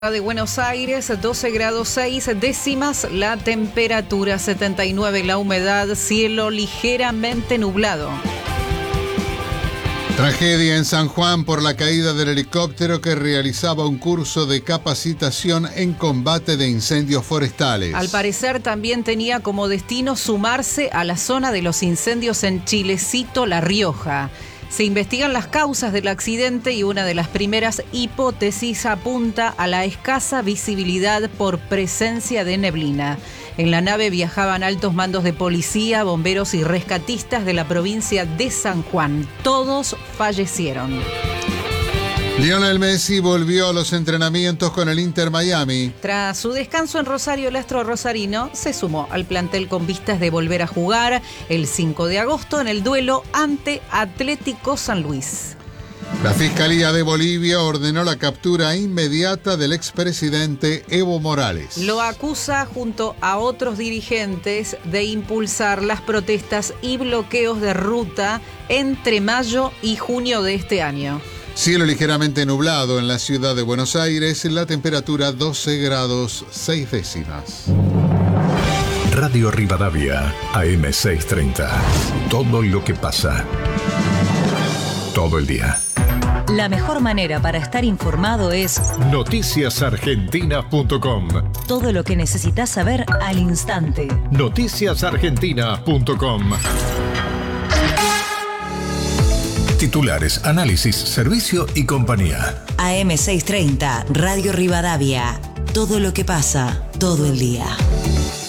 De Buenos Aires, 12 grados 6 décimas, la temperatura 79, la humedad, cielo ligeramente nublado. Tragedia en San Juan por la caída del helicóptero que realizaba un curso de capacitación en combate de incendios forestales. Al parecer también tenía como destino sumarse a la zona de los incendios en Chilecito, La Rioja. Se investigan las causas del accidente y una de las primeras hipótesis apunta a la escasa visibilidad por presencia de neblina. En la nave viajaban altos mandos de policía, bomberos y rescatistas de la provincia de San Juan. Todos fallecieron. Lionel Messi volvió a los entrenamientos con el Inter Miami. Tras su descanso en Rosario, el astro rosarino se sumó al plantel con vistas de volver a jugar el 5 de agosto en el duelo ante Atlético San Luis. La Fiscalía de Bolivia ordenó la captura inmediata del expresidente Evo Morales. Lo acusa junto a otros dirigentes de impulsar las protestas y bloqueos de ruta entre mayo y junio de este año. Cielo ligeramente nublado en la ciudad de Buenos Aires, la temperatura 12 grados 6 décimas. Radio Rivadavia, AM630. Todo lo que pasa. Todo el día. La mejor manera para estar informado es noticiasargentina.com. Todo lo que necesitas saber al instante. Noticiasargentina.com. Titulares, análisis, servicio y compañía. AM630, Radio Rivadavia. Todo lo que pasa, todo el día.